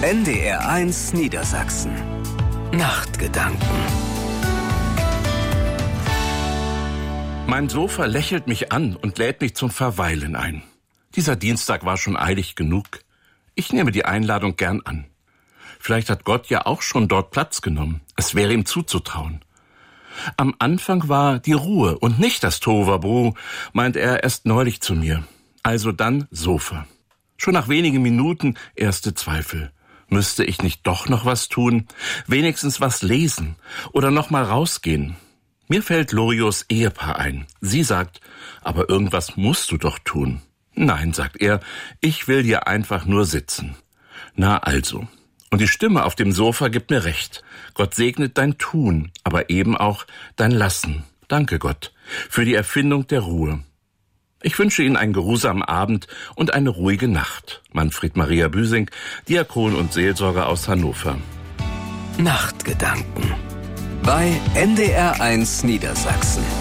NDR1 Niedersachsen. Nachtgedanken. Mein Sofa lächelt mich an und lädt mich zum Verweilen ein. Dieser Dienstag war schon eilig genug. Ich nehme die Einladung gern an. Vielleicht hat Gott ja auch schon dort Platz genommen. Es wäre ihm zuzutrauen. Am Anfang war die Ruhe und nicht das Tohuwabohu, meint er erst neulich zu mir. Also dann Sofa. Schon nach wenigen Minuten erste Zweifel. Müsste ich nicht doch noch was tun? Wenigstens was lesen oder noch mal rausgehen? Mir fällt Lorios Ehepaar ein. Sie sagt, aber irgendwas musst du doch tun. Nein, sagt er, ich will hier einfach nur sitzen. Na also. Und die Stimme auf dem Sofa gibt mir recht. Gott segnet dein Tun, aber eben auch dein Lassen. Danke Gott für die Erfindung der Ruhe. Ich wünsche Ihnen einen geruhsamen Abend und eine ruhige Nacht. Manfred Maria Büsing, Diakon und Seelsorger aus Hannover. Nachtgedanken bei NDR1 Niedersachsen.